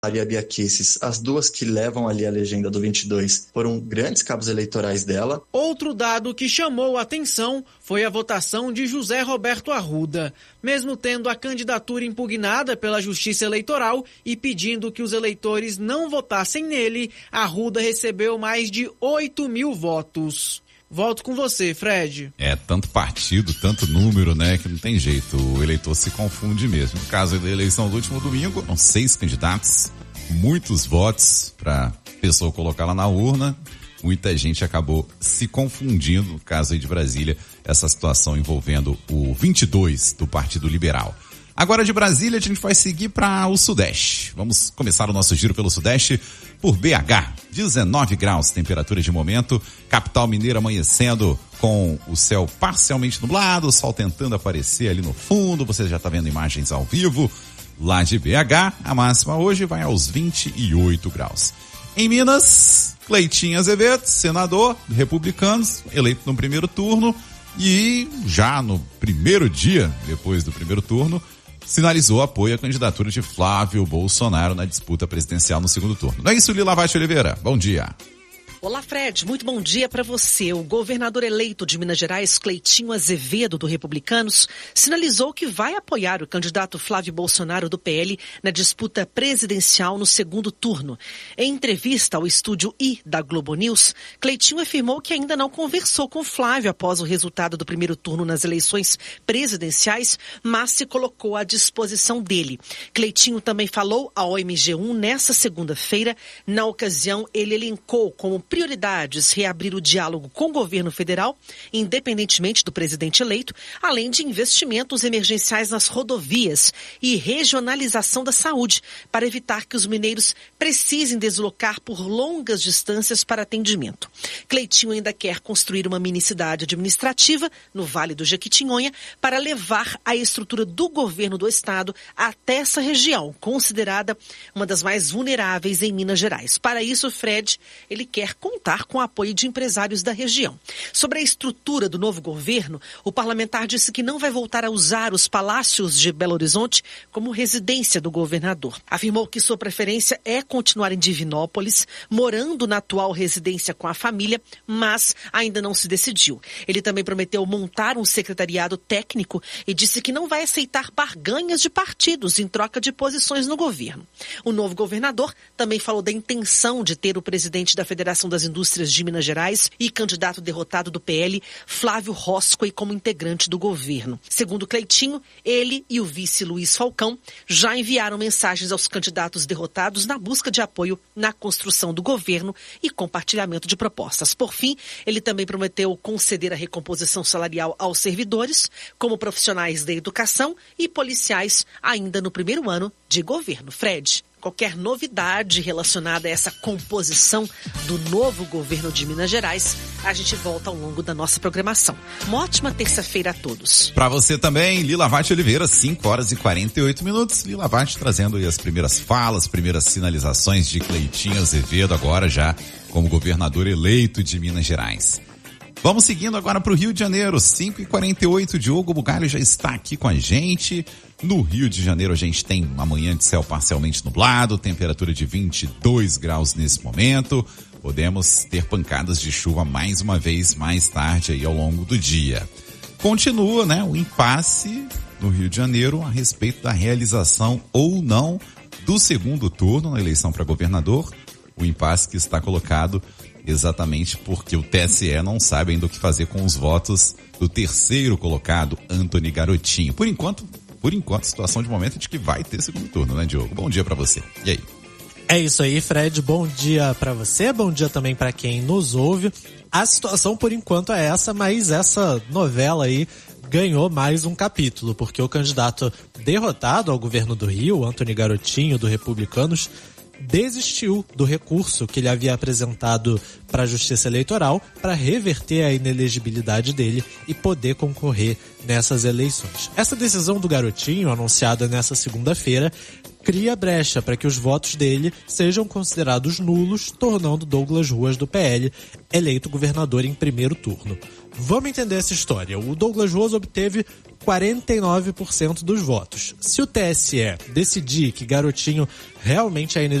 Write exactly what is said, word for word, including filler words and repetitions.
Maria Bia Kicis, as duas que levam ali a legenda do vinte e dois, foram grandes cabos eleitorais dela. Outro dado que chamou a atenção foi a votação de José Roberto Arruda. Mesmo tendo a candidatura impugnada pela Justiça Eleitoral e pedindo que os eleitores não votassem nele, Arruda recebeu mais de oito mil votos. Volto com você, Fred. É, tanto partido, tanto número, né, que não tem jeito, o eleitor se confunde mesmo. No caso da eleição do último domingo, são seis candidatos, muitos votos para pessoa colocar lá na urna. Muita gente acabou se confundindo, no caso aí de Brasília, essa situação envolvendo o vinte e dois do Partido Liberal. Agora de Brasília a gente vai seguir para o Sudeste. Vamos começar o nosso giro pelo Sudeste por B H. dezenove graus, temperatura de momento. Capital mineira amanhecendo com o céu parcialmente nublado, o sol tentando aparecer ali no fundo. Você já está vendo imagens ao vivo. Lá de B H, a máxima hoje vai aos vinte e oito graus. Em Minas, Cleitinho Azevedo, senador, republicanos, eleito no primeiro turno. E já no primeiro dia, depois do primeiro turno, sinalizou apoio à candidatura de Flávio Bolsonaro na disputa presidencial no segundo turno. Não é isso, Lila Vaz Oliveira? Bom dia. Olá, Fred. Muito bom dia para você. O governador eleito de Minas Gerais, Cleitinho Azevedo, do Republicanos, sinalizou que vai apoiar o candidato Flávio Bolsonaro, do P L, na disputa presidencial no segundo turno. Em entrevista ao Estúdio I da Globo News, Cleitinho afirmou que ainda não conversou com Flávio após o resultado do primeiro turno nas eleições presidenciais, mas se colocou à disposição dele. Cleitinho também falou ao M G um nesta segunda-feira. Na ocasião, ele elencou como prioridades reabrir o diálogo com o governo federal, independentemente do presidente eleito, além de investimentos emergenciais nas rodovias e regionalização da saúde, para evitar que os mineiros precisem deslocar por longas distâncias para atendimento. Cleitinho ainda quer construir uma mini-cidade administrativa no Vale do Jequitinhonha para levar a estrutura do governo do estado até essa região, considerada uma das mais vulneráveis em Minas Gerais. Para isso, Fred, ele quer contar com o apoio de empresários da região. Sobre a estrutura do novo governo, o parlamentar disse que não vai voltar a usar os palácios de Belo Horizonte como residência do governador. Afirmou que sua preferência é continuar em Divinópolis, morando na atual residência com a família, mas ainda não se decidiu. Ele também prometeu montar um secretariado técnico e disse que não vai aceitar barganhas de partidos em troca de posições no governo. O novo governador também falou da intenção de ter o presidente da Federação das Indústrias de Minas Gerais e candidato derrotado do P L, Flávio Roscoe, como integrante do governo. Segundo Cleitinho, ele e o vice Luiz Falcão já enviaram mensagens aos candidatos derrotados na busca de apoio na construção do governo e compartilhamento de propostas. Por fim, ele também prometeu conceder a recomposição salarial aos servidores, como profissionais da educação e policiais, ainda no primeiro ano de governo. Fred, qualquer novidade relacionada a essa composição do novo governo de Minas Gerais, a gente volta ao longo da nossa programação. Uma ótima terça-feira a todos. Para você também, Lila Vaz Oliveira, cinco horas e quarenta e oito minutos. Lila Vaz trazendo aí as primeiras falas, primeiras sinalizações de Cleitinho Azevedo, agora já como governador eleito de Minas Gerais. Vamos seguindo agora para o Rio de Janeiro, cinco e quarenta e oito, Diogo Bugalho já está aqui com a gente. No Rio de Janeiro a gente tem uma manhã de céu parcialmente nublado, temperatura de vinte e dois graus nesse momento. Podemos ter pancadas de chuva mais uma vez mais tarde aí ao longo do dia. Continua, né, o impasse no Rio de Janeiro a respeito da realização ou não do segundo turno na eleição para governador. O impasse que está colocado exatamente porque o T S E não sabe ainda o que fazer com os votos do terceiro colocado, Antony Garotinho. Por enquanto, por enquanto, situação de momento é de que vai ter segundo turno, né, Diogo? Bom dia pra você. E aí? É isso aí, Fred. Bom dia pra você, bom dia também pra quem nos ouve. A situação, por enquanto, é essa, mas essa novela aí ganhou mais um capítulo, porque o candidato derrotado ao governo do Rio, Antony Garotinho, do Republicanos, desistiu do recurso que ele havia apresentado para a Justiça Eleitoral para reverter a inelegibilidade dele e poder concorrer nessas eleições. Essa decisão do Garotinho, anunciada nessa segunda-feira, cria brecha para que os votos dele sejam considerados nulos, tornando Douglas Ruas, do P L, eleito governador em primeiro turno. Vamos entender essa história. O Douglas Ruas obteve quarenta e nove por cento dos votos. Se o T S E decidir que Garotinho realmente é